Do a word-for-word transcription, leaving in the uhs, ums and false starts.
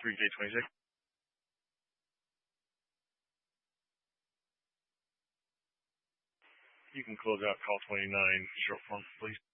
three K twenty-six. You can close out call twenty-nine, short form, please.